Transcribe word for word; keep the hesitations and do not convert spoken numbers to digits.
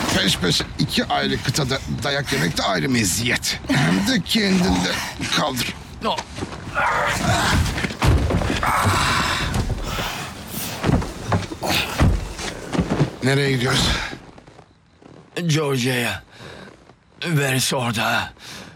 Peş peşe iki ayrı kıtada dayak yemek de ayrı meziyet. Hem de kendinde kaldır. Nereye gidiyoruz? Georgia'ya. Veris orada.